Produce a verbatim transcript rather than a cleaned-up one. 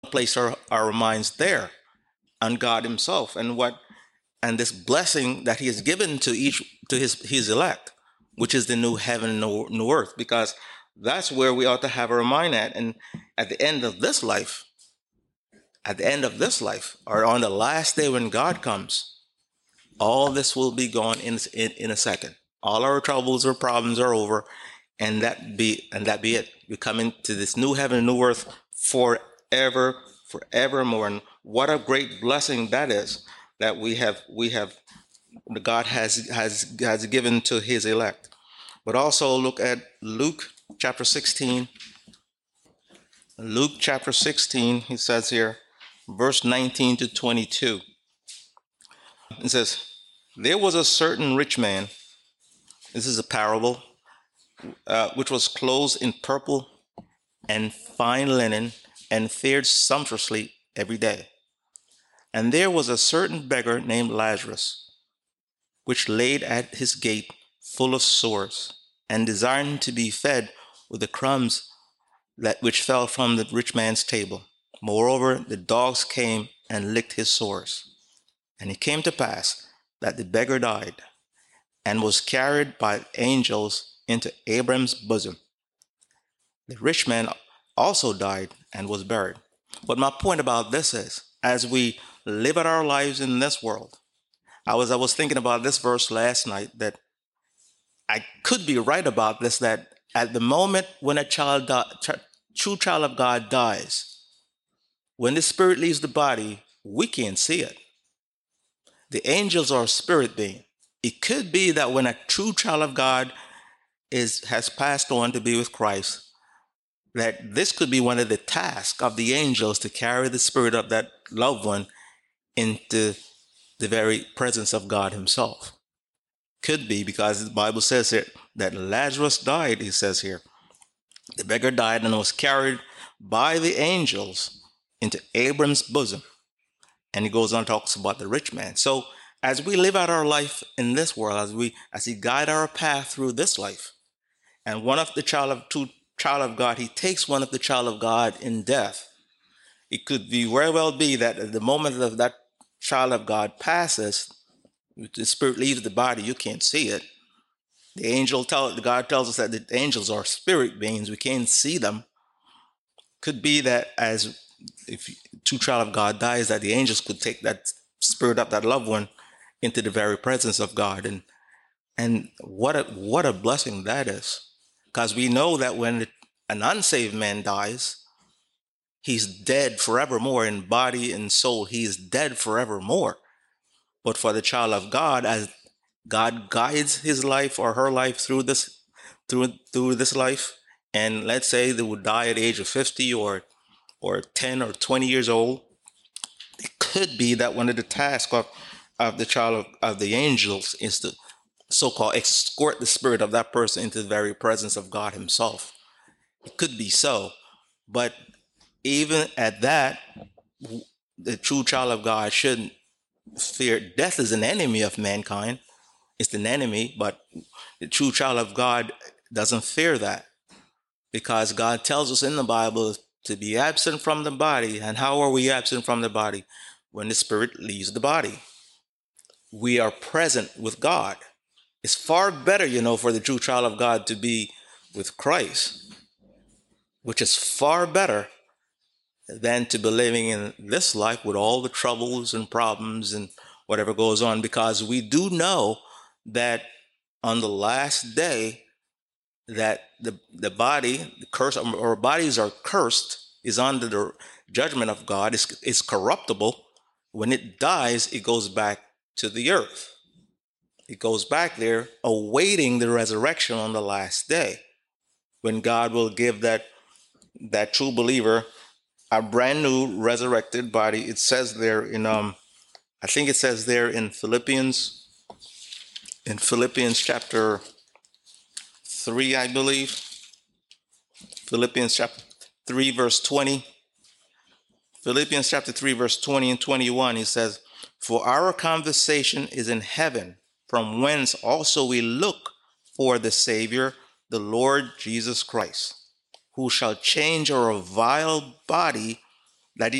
place our, our minds there on God himself and what and this blessing that he has given to each to his his elect, which is the new heaven and new, new earth, because that's where we ought to have our mind at. And at the end of this life, at the end of this life, or on the last day when God comes, all this will be gone in in, in a second. All our troubles or problems are over, and that be and that be it. We come into this new heaven and new earth forever, forevermore. And what a great blessing that is that we have we have God has has has given to his elect. But also look at Luke chapter sixteen. Luke chapter sixteen, he says here, verse nineteen to twenty-two. It says, there was a certain rich man, this is a parable, uh, which was clothed in purple and fine linen and fared sumptuously every day. And there was a certain beggar named Lazarus, which laid at his gate full of sores, and desiring to be fed with the crumbs that which fell from the rich man's table. Moreover, the dogs came and licked his sores. And it came to pass that the beggar died, and was carried by angels into Abraham's bosom. The rich man also died and was buried. But my point about this is, as we live out our lives in this world, I was I was thinking about this verse last night, that I could be right about this, that at the moment when a child, di- ch- true child of God dies, when the spirit leaves the body, we can't see it. The angels are spirit being. It could be that when a true child of God is has passed on to be with Christ, that this could be one of the tasks of the angels to carry the spirit of that loved one into the very presence of God himself. Could be, because the Bible says here that Lazarus died, he says here. The beggar died and was carried by the angels into Abram's bosom. And he goes on and talks about the rich man. So as we live out our life in this world, as we as he guide our path through this life, and one of the child of two child of God, he takes one of the child of God in death. It could be very well be that at the moment that that child of God passes, the spirit leaves the body, you can't see it. The angel tell God tells us that the angels are spirit beings, we can't see them. Could be that as if true child of God dies, that the angels could take that spirit of that loved one into the very presence of God. And and what a what a blessing that is. Because we know that when an unsaved man dies, he's dead forevermore in body and soul. He's dead forevermore. But for the child of God, as God guides his life or her life through this through through this life, and let's say they would die at the age of fifty or or ten or twenty years old, it could be that one of the tasks of, of the child of, of the angels is to so-called escort the spirit of that person into the very presence of God himself. It could be so. But even at that, the true child of God shouldn't fear. Death is an enemy of mankind. It's an enemy, but the true child of God doesn't fear that, because God tells us in the Bible to be absent from the body. And how are we absent from the body? When the spirit leaves the body. We are present with God. It's far better, you know, for the true child of God to be with Christ, which is far better than to be living in this life with all the troubles and problems and whatever goes on, because we do know that on the last day that the, the body, the curse, our bodies are cursed, is under the judgment of God, is, is corruptible. When it dies, it goes back to the earth. It goes back there awaiting the resurrection on the last day, when God will give that, that true believer a brand new resurrected body. It says there in, um, I think it says there in Philippians, in Philippians chapter three, I believe. Philippians chapter three, verse twenty. Philippians chapter three, verse twenty and twenty-one, he says, for our conversation is in heaven, from whence also we look for the Savior, the Lord Jesus Christ, who shall change our vile body